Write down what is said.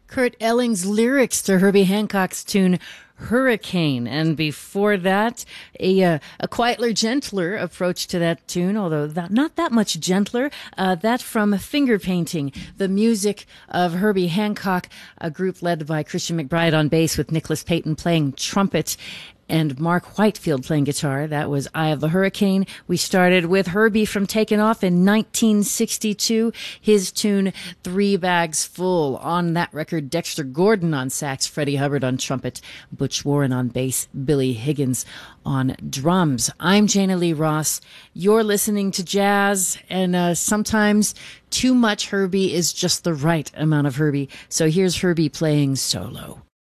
Kurt Elling's lyrics to Herbie Hancock's tune Hurricane. And before that, a quietly gentler approach to that tune, although not that much gentler, that from Finger Painting, the music of Herbie Hancock, a group led by Christian McBride on bass with Nicholas Payton playing trumpet and Mark Whitefield playing guitar. That was Eye of the Hurricane. We started with Herbie from Taken Off in 1962. His tune, Three Bags Full. On that record, Dexter Gordon on sax, Freddie Hubbard on trumpet, Butch Warren on bass, Billy Higgins on drums. I'm Jana Lee Ross. You're listening to jazz, and sometimes too much Herbie is just the right amount of Herbie. So here's Herbie playing solo.